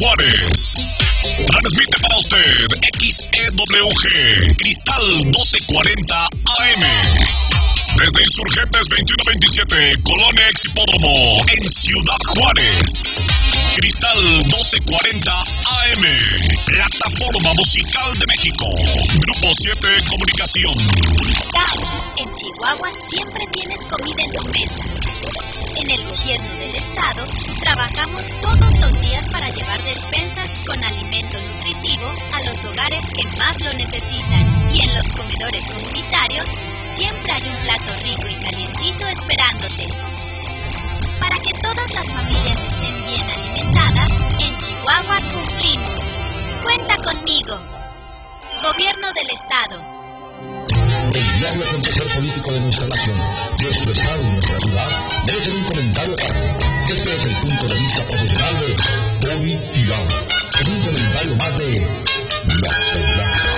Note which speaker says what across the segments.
Speaker 1: Juárez. Transmite para usted XEWG, Cristal 1240 AM. Desde Insurgentes 2127, Colonia Hipódromo, en Ciudad Juárez. Cristal 1240 AM, Plataforma Musical de México. Grupo 7 Comunicación.
Speaker 2: Cristal, en Chihuahua siempre tienes comida en tu mesa. En el gobierno del estado trabajamos todos los días para llevar despensas con alimento nutritivo a los hogares que más lo necesitan. Y en los comedores comunitarios siempre hay un plato rico y calientito esperándote. Para que todas las familias estén bien alimentadas, en Chihuahua cumplimos. Cuenta conmigo. Gobierno del estado.
Speaker 3: El diario acontecer político de nuestra nación, nuestro estado y nuestra ciudad debe ser un comentario aparte. Este es el punto de vista profesional de Bobby Tirado. En un comentario más de La Verdad.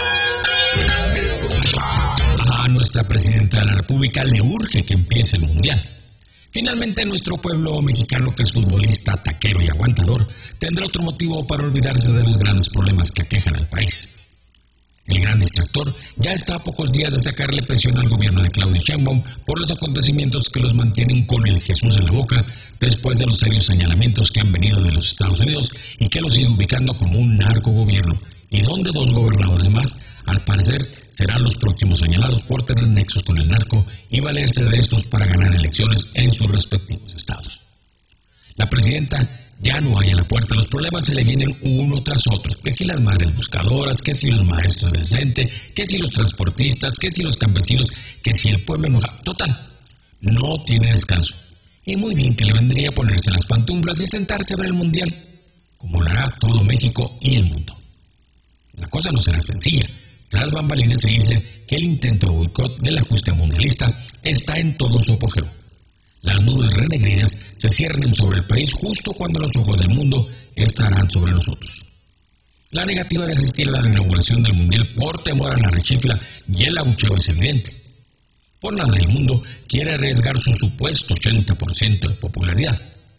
Speaker 4: A nuestra presidenta de la República le urge que empiece el Mundial. Finalmente, nuestro pueblo mexicano, que es futbolista, taquero y aguantador, tendrá otro motivo para olvidarse de los grandes problemas que aquejan al país. El gran distractor ya está a pocos días de sacarle presión al gobierno de Claudia Sheinbaum por los acontecimientos que los mantienen con el Jesús en la boca después de los serios señalamientos que han venido de los Estados Unidos y que los sigue ubicando como un narcogobierno, y donde 2 gobernadores más, al parecer, serán los próximos señalados por tener nexos con el narco y valerse de estos para ganar elecciones en sus respectivos estados. La presidenta ya no hay a la puerta, los problemas se le vienen uno tras otro, que si las madres buscadoras, que si los maestros del CENTE, que si los transportistas, que si los campesinos, que si el pueblo enojado. Total, no tiene descanso. Y muy bien que le vendría a ponerse las pantuflas y sentarse a ver el Mundial, como lo hará todo México y el mundo. La cosa no será sencilla. Tras bambalinas se dice que el intento de boicot del ajuste mundialista está en todo su apogeo. Las nubes renegridas se ciernen sobre el país justo cuando los ojos del mundo estarán sobre nosotros. La negativa de asistir a la inauguración del Mundial por temor a la rechifla y el abucheo es evidente. Por nada del mundo quiere arriesgar su supuesto 80% de popularidad.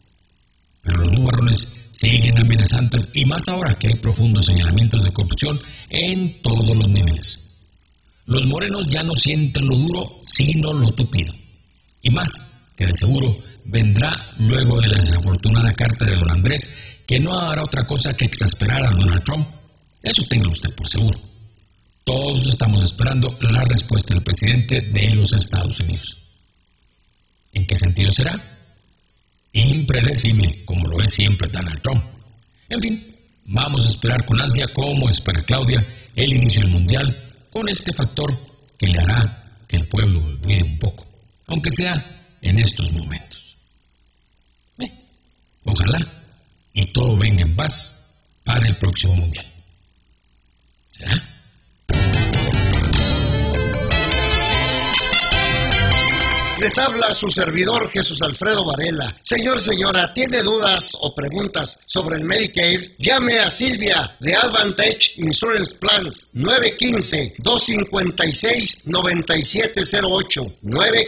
Speaker 4: Pero los nubarrones siguen amenazantes, y más ahora que hay profundos señalamientos de corrupción en todos los niveles. Los morenos ya no sienten lo duro, sino lo tupido. Y más, que de seguro vendrá luego de la desafortunada carta de don Andrés, que no hará otra cosa que exasperar a Donald Trump. Eso tenga usted por seguro. Todos estamos esperando la respuesta del presidente de los Estados Unidos. ¿En qué sentido será? Impredecible, como lo es siempre Donald Trump. En fin, vamos a esperar con ansia, como espera Claudia, el inicio del Mundial, con este factor que le hará que el pueblo olvide un poco, aunque sea en estos momentos. Ojalá y todo venga en paz para el próximo Mundial. ¿Será?
Speaker 5: Les habla su servidor Jesús Alfredo Varela. Señor, señora, ¿tiene dudas o preguntas sobre el Medicaid? Llame a Silvia de Advantage Insurance Plans 915-256-9708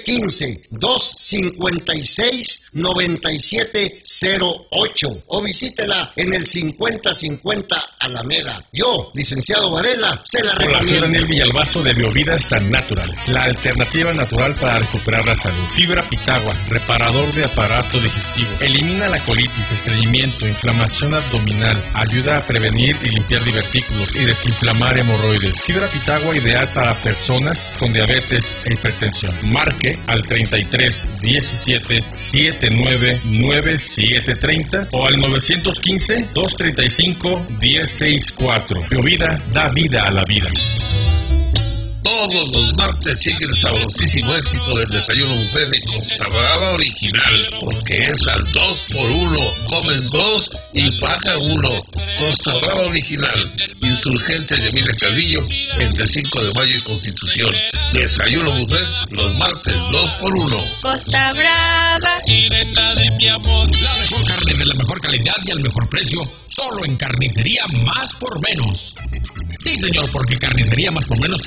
Speaker 5: 915-256-9708 o visítela en el 5050 Alameda. Yo, licenciado Varela, se la recomiendo.
Speaker 6: Hola, soy Daniel Villalbazo de Biovida San Natural, la alternativa natural para recuperar la salud. Fibra Pitagua, reparador de aparato digestivo, elimina la colitis, estreñimiento, inflamación abdominal, ayuda a prevenir y limpiar divertículos y desinflamar hemorroides. Fibra Pitagua ideal para personas con diabetes e hipertensión. Marque al 33 17 79 9730 o al 915 235 1064. Biovida da vida a la vida.
Speaker 7: Todos los martes sigue el sabrosísimo éxito del desayuno buffet de Costa Brava Original, porque es al 2x1, comen 2 y pagan 1. Costa Brava Original, Insurgente de Emilia Calvillo, entre 5 de mayo y Constitución. Desayuno buffet los martes 2x1.
Speaker 2: Costa Brava,
Speaker 4: Sirena de mi amor, la mejor carne de la mejor calidad y al mejor precio, solo en Carnicería Más por Menos. Sí, señor, porque Carnicería Más por Menos tiene para usted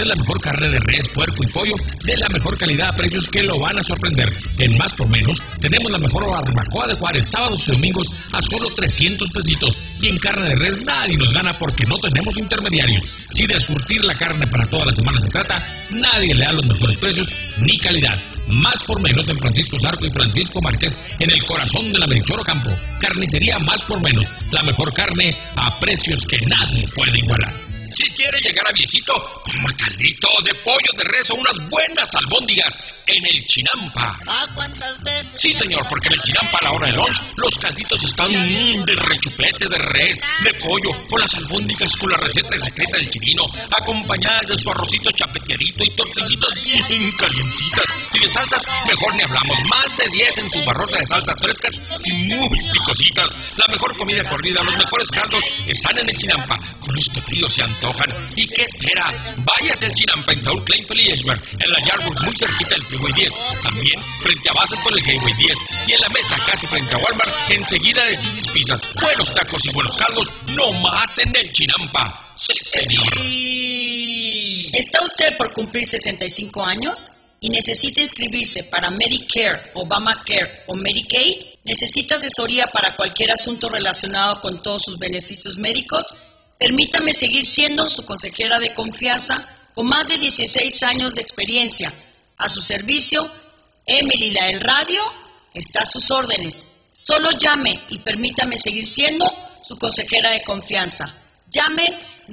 Speaker 4: usted la mejor carne de res, puerco y pollo de la mejor calidad a precios que lo van a sorprender. En Más por Menos tenemos la mejor barbacoa de Juárez, sábados y domingos a solo 300 pesitos. Y en carne de res nadie nos gana porque no tenemos intermediarios. Si de surtir la carne para toda la semana se trata, nadie le da los mejores precios ni calidad. Más por Menos en Francisco Zarco y Francisco Márquez, en el corazón de la Melchor Ocampo. Carnicería Más por Menos, la mejor carne a precios que nadie puede igualar. Si quiere llegar a viejito, coma caldito de pollo de res o unas buenas albóndigas en el Chinampa.
Speaker 8: ¿Cuántas veces?
Speaker 4: Sí, señor, porque en el Chinampa a la hora de lunch los calditos están de rechupete, de res, de pollo, o las albóndigas con la receta secreta del chilino, acompañadas de su arrocito chapeteadito y tortillitas bien calientitas. Y de salsas, mejor ni hablamos. Más de 10 en su barrota de salsas frescas y muy picositas. La mejor comida corrida, los mejores caldos están en el Chinampa. Con este frío se antojan. ¿Y qué espera? Váyase al Chinampa en Saúl, Kleinfeld y Edgewater, en la Yardwood, muy cerquita del Freeway 10. También frente a Bassett por el Gateway 10. Y en la mesa casi frente a Walmart, enseguida de Sisi's Pizzas. Buenos tacos y buenos caldos, no más en el Chinampa. Sí, señor.
Speaker 9: ¿Está usted por cumplir 65 años y necesita inscribirse para Medicare, Obamacare o Medicaid? ¿Necesita asesoría para cualquier asunto relacionado con todos sus beneficios médicos? Permítame seguir siendo su consejera de confianza con más de 16 años de experiencia. A su servicio, Emily la del radio está a sus órdenes. Solo llame y permítame seguir siendo su consejera de confianza. Llame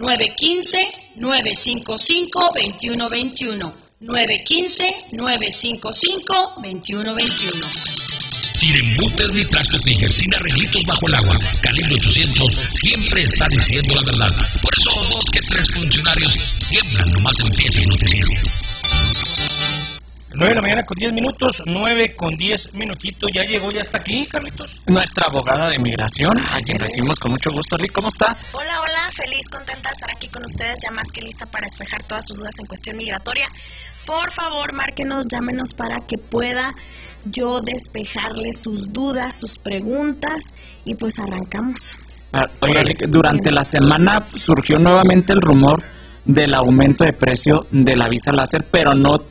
Speaker 9: 915-955-2121. 915-955-2121.
Speaker 4: Sin embutes ni trastos ni sin arreglitos bajo el agua. Calibre 800 siempre está diciendo la verdad. Por eso 2 que 3 funcionarios tiemblan nomás empieza el noticiero.
Speaker 10: 9 de la mañana con 10 minutos, 9 con 10 minutitos. ¿Ya llegó, ya está aquí, Carlitos?
Speaker 11: Nuestra abogada de inmigración, a quien recibimos con mucho gusto. Rick, ¿cómo está?
Speaker 12: Hola, feliz, contenta de estar aquí con ustedes, ya más que lista para despejar todas sus dudas en cuestión migratoria. Por favor, márquenos, llámenos para que pueda yo despejarle sus dudas, sus preguntas, y pues arrancamos.
Speaker 11: Oye, Rick, durante la semana surgió nuevamente el rumor del aumento de precio de la visa láser, pero no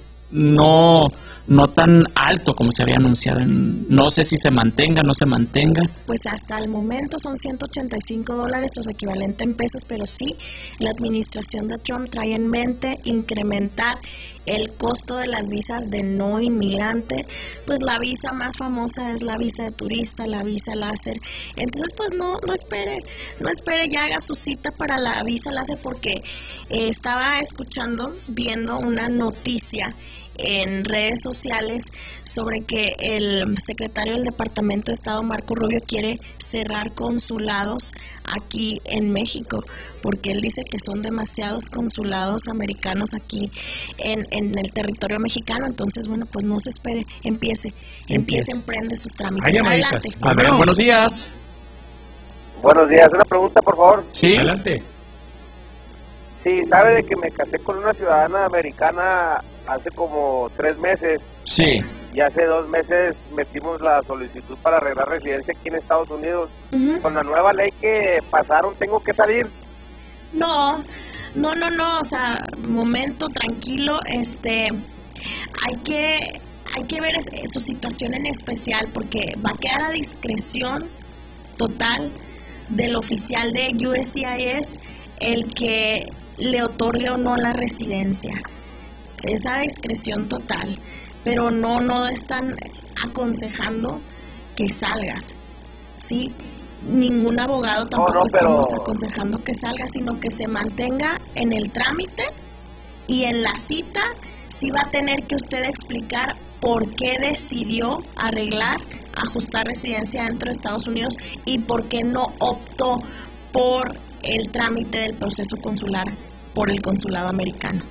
Speaker 11: tan alto como se había anunciado. No sé si se mantenga, no se mantenga.
Speaker 12: Pues hasta el momento son $185, los equivalente en pesos, pero sí, la administración de Trump trae en mente incrementar el costo de las visas de no inmigrante. Pues la visa más famosa es la visa de turista, la visa láser. Entonces pues no espere, ya haga su cita para la visa láser, porque estaba viendo una noticia en redes sociales sobre que el secretario del Departamento de Estado, Marco Rubio, quiere cerrar consulados aquí en México, porque él dice que son demasiados consulados americanos aquí en el territorio mexicano. Entonces, bueno, pues no se espere, empiece, emprende sus trámites.
Speaker 10: Adelante.
Speaker 11: A ver, buenos días.
Speaker 13: Buenos días, una pregunta, por favor.
Speaker 11: Sí.
Speaker 10: Adelante.
Speaker 13: Sí, sabe de que me casé con una ciudadana americana hace como 3 meses.
Speaker 11: Sí.
Speaker 13: Y hace 2 meses metimos la solicitud para arreglar residencia aquí en Estados Unidos. Con la nueva ley que pasaron, ¿tengo que salir?
Speaker 12: No, o sea, momento, tranquilo, hay que ver su situación en especial, porque va a quedar a discreción total del oficial de USCIS el que le otorgue o no la residencia. Esa discreción total, pero no están aconsejando que salgas, ¿sí? Ningún abogado tampoco estamos aconsejando que salga, sino que se mantenga en el trámite, y en la cita sí va a tener que usted explicar por qué decidió ajustar residencia dentro de Estados Unidos y por qué no optó por el trámite del proceso consular por el consulado americano.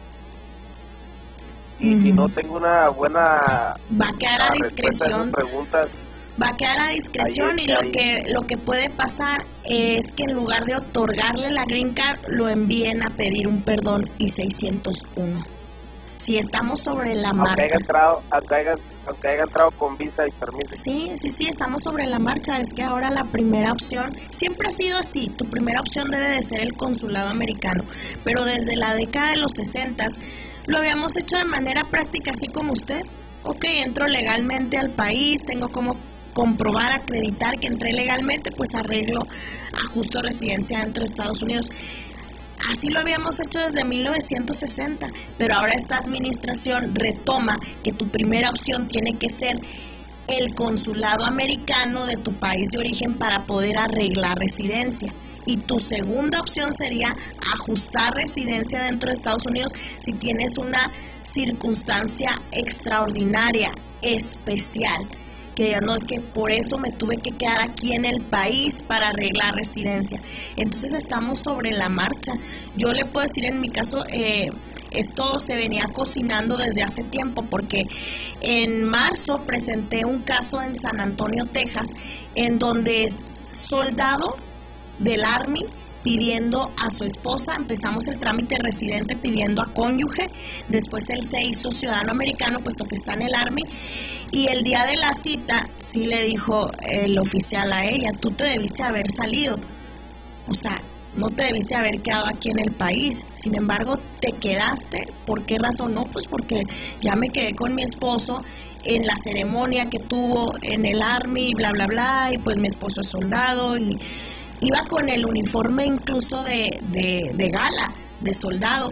Speaker 13: Y si no tengo una buena...
Speaker 12: Va a quedar a discreción. Va a quedar a discreción, y lo que puede pasar es que en lugar de otorgarle la green card, lo envíen a pedir un perdón y 601. Si estamos sobre la marcha.
Speaker 13: aunque haya entrado con visa y permiso.
Speaker 12: Sí, estamos sobre la marcha. Es que ahora la primera opción, siempre ha sido así, tu primera opción debe de ser el consulado americano, pero desde la década de los 60 lo habíamos hecho de manera práctica, así como usted. Ok, entro legalmente al país, tengo como comprobar, acreditar que entré legalmente, pues arreglo, ajusto residencia dentro de Estados Unidos. Así lo habíamos hecho desde 1960, pero ahora esta administración retoma que tu primera opción tiene que ser el consulado americano de tu país de origen para poder arreglar residencia. Y tu segunda opción sería ajustar residencia dentro de Estados Unidos si tienes una circunstancia extraordinaria, especial. Que no, es que por eso me tuve que quedar aquí en el país para arreglar residencia. Entonces estamos sobre la marcha. Yo le puedo decir en mi caso, esto se venía cocinando desde hace tiempo, porque en marzo presenté un caso en San Antonio, Texas, en donde es soldado del Army pidiendo a su esposa, empezamos el trámite residente pidiendo a cónyuge, después él se hizo ciudadano americano puesto que está en el Army, y el día de la cita sí le dijo el oficial a ella, tú te debiste haber salido, o sea, no te debiste haber quedado aquí en el país, sin embargo te quedaste. ¿Por qué razón? No, pues porque ya me quedé con mi esposo en la ceremonia que tuvo en el Army, bla bla bla, y pues mi esposo es soldado y iba con el uniforme incluso de gala, de soldado.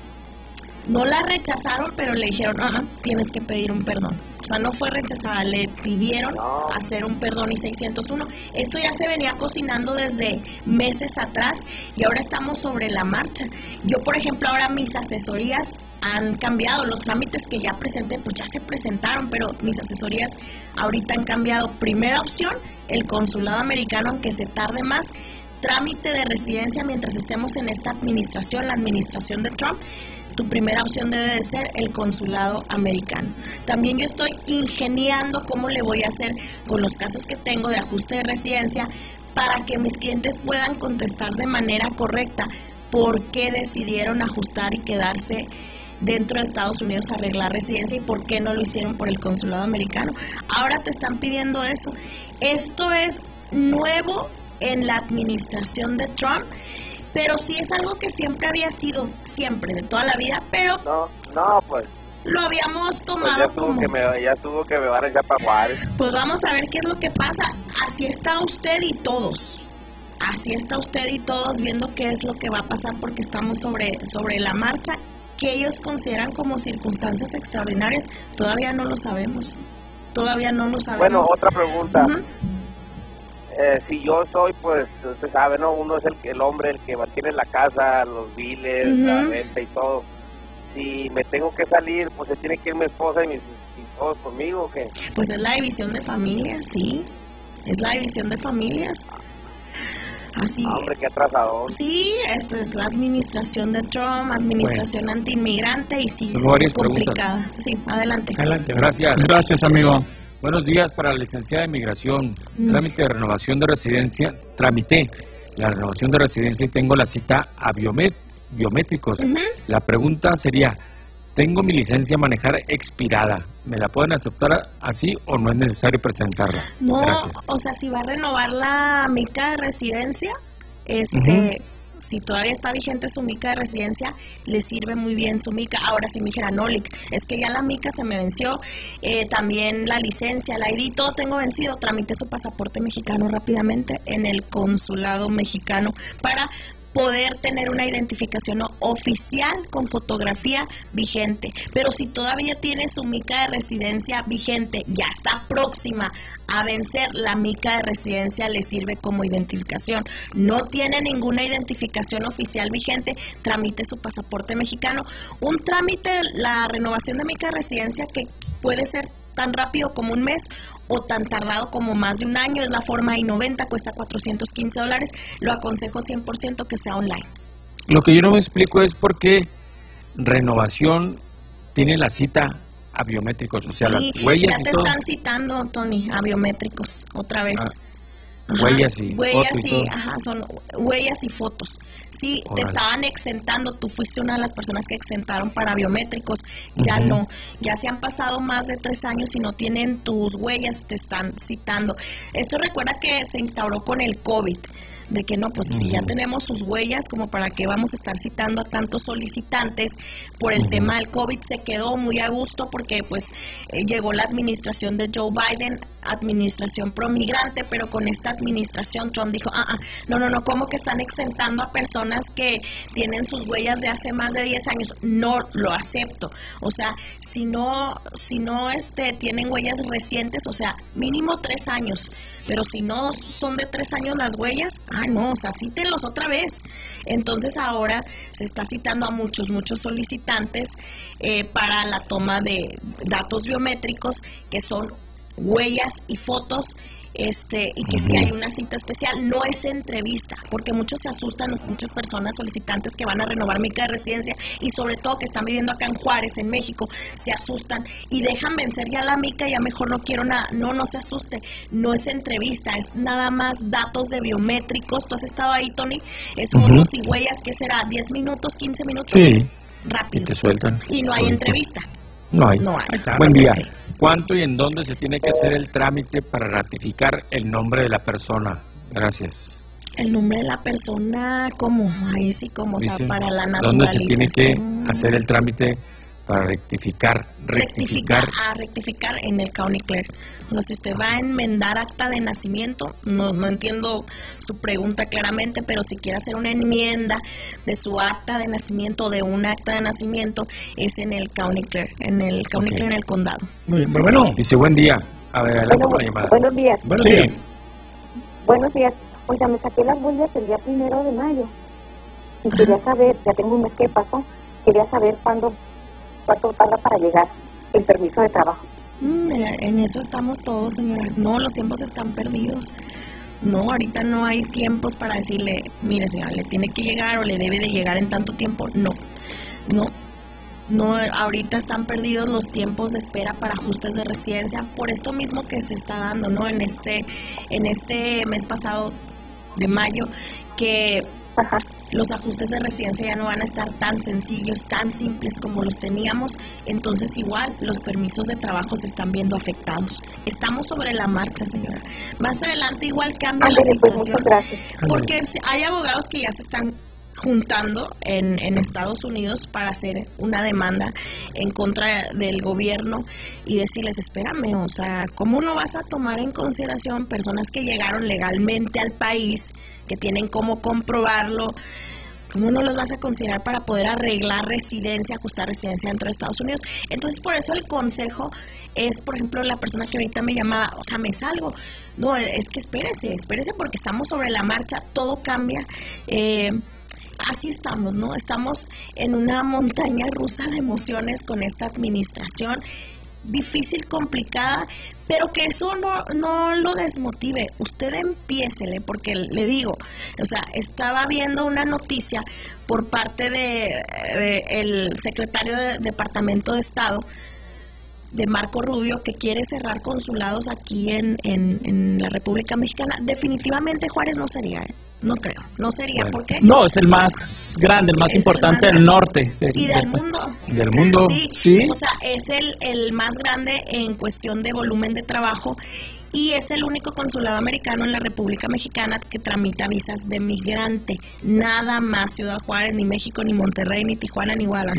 Speaker 12: No la rechazaron, pero le dijeron, no, tienes que pedir un perdón. O sea, no fue rechazada, le pidieron hacer un perdón y 601. Esto ya se venía cocinando desde meses atrás y ahora estamos sobre la marcha. Yo, por ejemplo, ahora mis asesorías han cambiado. Los trámites que ya presenté, pues ya se presentaron, pero mis asesorías ahorita han cambiado. Primera opción, el consulado americano, aunque se tarde más. Trámite de residencia mientras estemos en esta administración, la administración de Trump. Tu primera opción debe de ser el consulado americano. También yo estoy ingeniando cómo le voy a hacer con los casos que tengo de ajuste de residencia para que mis clientes puedan contestar de manera correcta por qué decidieron ajustar y quedarse dentro de Estados Unidos a arreglar residencia y por qué no lo hicieron por el consulado americano. Ahora te están pidiendo eso. Esto es nuevo en la administración de Trump, pero sí es algo que siempre había sido, siempre, de toda la vida, pero
Speaker 13: no, pues
Speaker 12: lo habíamos tomado
Speaker 13: pues ya tuvo que me van a echar para Juárez.
Speaker 12: Pues vamos a ver qué es lo que pasa. Así está usted y todos. Así está usted y todos viendo qué es lo que va a pasar, porque estamos sobre la marcha. Que ellos consideran como circunstancias extraordinarias, todavía no lo sabemos. Todavía no lo sabemos.
Speaker 13: Bueno, otra pregunta. Si yo soy, pues, usted sabe, ¿no? Uno es el hombre, el que mantiene la casa, los biles, la renta y todo. Si me tengo que salir, pues se tiene que ir mi esposa y mis hijos conmigo, ¿o qué?
Speaker 12: Pues es la división de familias, sí. Es la división de familias. Así.
Speaker 13: Hombre, qué atrasador.
Speaker 12: Sí, esa es la administración de Trump, administración antiinmigrante, y sí, es
Speaker 8: muy
Speaker 12: complicada.
Speaker 8: Preguntas.
Speaker 12: Sí, adelante.
Speaker 8: Gracias.
Speaker 11: Gracias, amigo.
Speaker 8: Buenos días. Para la licenciada de Migración, trámite de renovación de residencia, tramité la renovación de residencia y tengo la cita a biométricos. La pregunta sería, tengo mi licencia a manejar expirada, ¿me la pueden aceptar así o no es necesario presentarla?
Speaker 12: No,
Speaker 8: Gracias.
Speaker 12: o sea, si va a renovar la mica de residencia, si todavía está vigente su mica de residencia, le sirve muy bien su mica. Ahora, si me dijera, no, es que ya la mica se me venció, también la licencia, la ID, todo tengo vencido, tramite su pasaporte mexicano rápidamente en el consulado mexicano para poder tener una identificación oficial con fotografía vigente. Pero si todavía tiene su mica de residencia vigente, ya está próxima a vencer, la mica de residencia le sirve como identificación. No tiene ninguna identificación oficial vigente, tramite su pasaporte mexicano. Un trámite, la renovación de mica de residencia, que puede ser tan rápido como un mes o tan tardado como más de un año, es la forma I-90, cuesta $415, lo aconsejo 100% que sea online.
Speaker 8: Lo que yo no me explico es por qué renovación tiene la cita a biométricos, o sea,
Speaker 12: sí,
Speaker 8: las huellas
Speaker 12: ya te están citando, Tony, a biométricos, otra vez.
Speaker 8: Huellas y
Speaker 12: huellas
Speaker 8: fotos y
Speaker 12: y,
Speaker 8: todo.
Speaker 12: son huellas y fotos. Sí,
Speaker 8: Órale.
Speaker 12: te estaban exentando, tú fuiste una de las personas que exentaron para biométricos, ya no, ya se han pasado más de 3 años y no tienen tus huellas, te están citando. Esto recuerda que se instauró con el COVID, de que no, pues si ya tenemos sus huellas, como para qué vamos a estar citando a tantos solicitantes por el tema del COVID. Se quedó muy a gusto porque pues llegó la administración de Joe Biden, administración promigrante, pero con esta administración Trump dijo, no, ¿cómo que están exentando a personas que tienen sus huellas de hace más de 10 años? No lo acepto. O sea, si no tienen huellas recientes, o sea, mínimo 3 años, pero si no son de 3 años las huellas, no, o sea, cítenlos otra vez. Entonces ahora se está citando a muchos solicitantes para la toma de datos biométricos, que son huellas y fotos, y que si hay una cita especial, no es entrevista, porque muchos se asustan, muchas personas solicitantes que van a renovar mica de residencia y sobre todo que están viviendo acá en Juárez, en México, se asustan y dejan vencer ya la mica, ya mejor no quiero nada. No se asuste, no es entrevista, es nada más datos de biométricos. ¿Tú has estado ahí, Tony? Es fotos y huellas, ¿qué será? ¿10 minutos, 15 minutos?
Speaker 8: Sí.
Speaker 12: Rápido.
Speaker 8: Y te sueltan.
Speaker 12: Y no hay entrevista.
Speaker 8: No hay.
Speaker 12: Buen
Speaker 8: día.
Speaker 12: Okay.
Speaker 8: ¿Cuánto y en dónde se tiene que hacer el trámite para ratificar el nombre de la persona? Gracias.
Speaker 12: El nombre de la persona, ¿cómo? Ahí sí, como, o sea, para la naturalización.
Speaker 8: ¿Dónde se tiene que hacer el trámite para rectificar?
Speaker 12: Rectificar en el County Clerk. O sea, si usted va a enmendar acta de nacimiento, no entiendo su pregunta claramente, pero si quiere hacer una enmienda de su acta de nacimiento, de un acta de nacimiento, es en el County Clerk, en el County Clerk en el condado.
Speaker 8: Muy bien, bueno. Dice, buen día. A ver, adelante con la llamada.
Speaker 14: Buenos días.
Speaker 8: Buenos días.
Speaker 14: Buenos días. Oiga, me saqué las huellas el día 1 de mayo. Y quería saber, ya tengo un mes que pasó, quería saber cuánto tarda para llegar el permiso de trabajo.
Speaker 12: En eso estamos todos, señora. No, los tiempos están perdidos. No, ahorita no hay tiempos para decirle, mire, señora, le tiene que llegar o le debe de llegar en tanto tiempo. No, ahorita están perdidos los tiempos de espera para ajustes de residencia por esto mismo que se está dando, ¿no? En este mes pasado de mayo, que los ajustes de residencia ya no van a estar tan sencillos, tan simples como los teníamos. Entonces igual los permisos de trabajo se están viendo afectados. Estamos sobre la marcha, señora. Más adelante igual cambia la situación, porque hay abogados que ya se están juntando en Estados Unidos para hacer una demanda en contra del gobierno y decirles, espérame, o sea, ¿cómo no vas a tomar en consideración personas que llegaron legalmente al país, que tienen cómo comprobarlo? ¿Cómo no los vas a considerar para poder arreglar residencia, ajustar residencia dentro de Estados Unidos? Entonces, por eso el consejo es, por ejemplo, la persona que ahorita me llamaba, o sea, me salgo. No, es que espérese porque estamos sobre la marcha, todo cambia. Así estamos, ¿no? Estamos en una montaña rusa de emociones con esta administración, difícil, complicada, pero que eso no lo desmotive. Usted empiécele, porque le digo, o sea, estaba viendo una noticia por parte de el secretario de Departamento de Estado, de Marco Rubio, que quiere cerrar consulados aquí en la República Mexicana. Definitivamente Juárez no sería, no creo, no sería, ¿por qué?
Speaker 11: No, es el más grande, el más importante del norte.
Speaker 12: Y del mundo.
Speaker 11: Del mundo, sí.
Speaker 12: O sea, es el más grande en cuestión de volumen de trabajo y es el único consulado americano en la República Mexicana que tramita visas de migrante. Nada más Ciudad Juárez, ni México, ni Monterrey, ni Tijuana, ni Guadalajara.